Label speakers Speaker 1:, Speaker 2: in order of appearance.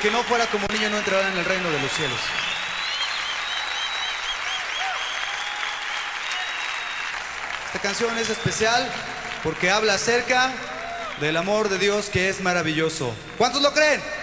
Speaker 1: que no fuera como niño no entrará en el reino de los cielos. Esta canción es especial porque habla acerca del amor de Dios que es maravilloso. ¿Cuántos lo creen?